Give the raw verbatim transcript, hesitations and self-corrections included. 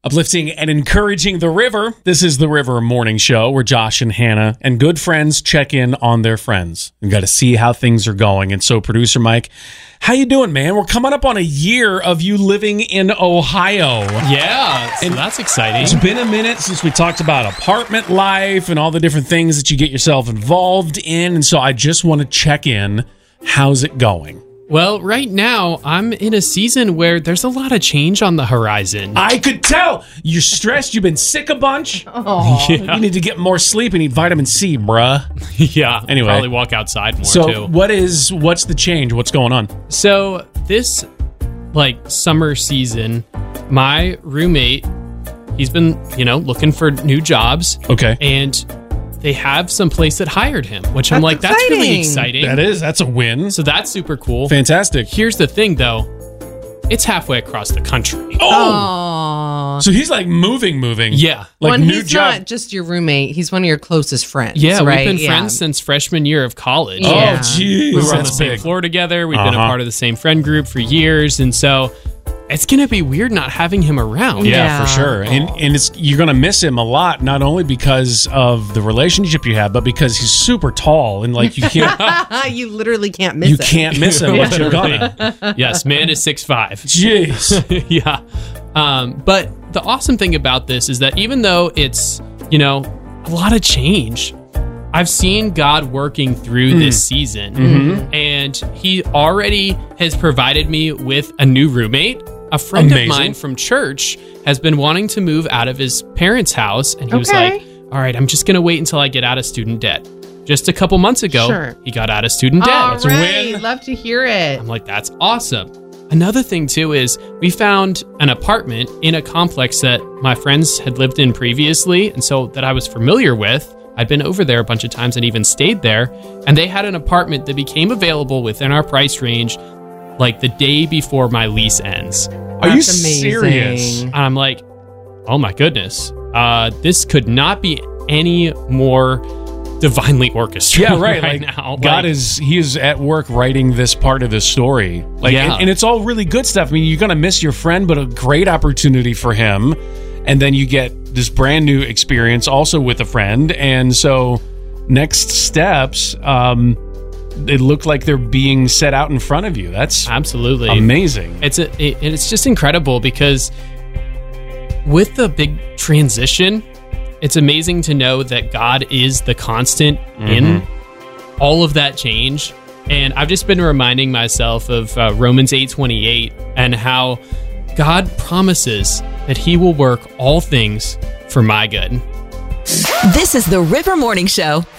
Uplifting and encouraging the river. This is the River Morning Show where Josh and Hannah and good friends check in on their friends. We've got to see how things are going. And so, producer Mike, how you doing, man? We're coming up on a year of you living in Ohio. Yeah, so and that's exciting. It's been a minute since we talked about apartment life and all the different things that you get yourself involved in. And so I just want to check in. How's it going? Well, right now, I'm in a season where there's a lot of change on the horizon. I could tell. You're stressed. You've been sick a bunch. Oh. Yeah. You need to get more sleep and eat vitamin C, bruh. Yeah. Anyway. Probably walk outside more, so too. what is, what's the change? What's going on? So this, like, summer season, my roommate, he's been, you know, looking for new jobs. Okay. And they have some place that hired him, which I'm That's like, that's really exciting. exciting. That is. That's a win. So that's super cool. Fantastic. Here's the thing, though. It's halfway across the country. Oh. Aww. So he's like moving, moving. Yeah. Like well, new he's job. not just your roommate. He's one of your closest friends. Yeah, right? we've been Yeah. friends since freshman year of college. Oh, Yeah. jeez. We were on the That's same big. floor together. We've been a Uh-huh. part of the same friend group for years. And so it's going to be weird not having him around. Yeah, Yeah. for sure. And and it's you're going to miss him a lot, not only because of the relationship you have, but because he's super tall and like you can't you literally can't miss you it. can't miss him, but you're gonna. Yes, man is six five. Jeez. Yeah. Um, but the awesome thing about this is that even though it's, you know, a lot of change, I've seen God working through Mm. this season. Mm-hmm. And he already has provided me with a new roommate. A friend Amazing. of mine from church has been wanting to move out of his parents' house. And he was Okay. like, all right, I'm just going to wait until I get out of student debt. Just a couple months ago, Sure. he got out of student debt. All That's a right. win. Love to hear it. I'm like, that's awesome. Another thing, too, is we found an apartment in a complex that my friends had lived in previously, and so that I was familiar with. I'd been over there a bunch of times and even stayed there, and they had an apartment that became available within our price range like the day before my lease ends. Are you That's amazing. serious? And I'm like, oh my goodness, uh, this could not be any more divinely orchestrated. Yeah, right. right like now. God Like, is he is at work writing this part of this story. Like Yeah. and, and it's all really good stuff. I mean, you're gonna miss your friend, but a great opportunity for him. And then you get this brand new experience also with a friend. And so next steps, um, they look like they're being set out in front of you. That's absolutely amazing. It's a, it, it's just incredible because with the big transition, it's amazing to know that God is the constant in all of that change. And I've just been reminding myself of uh, Romans eight twenty-eight and how God promises that he will work all things for my good. This is the River Morning Show